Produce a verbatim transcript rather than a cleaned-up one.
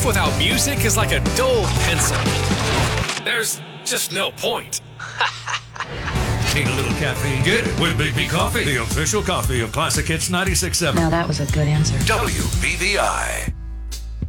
without music is like a dull pencil. There's just no point. Need a little caffeine? Get it with Big B Coffee, the official coffee of Classic Hits ninety-six point seven. Now that was a good answer. W B V I.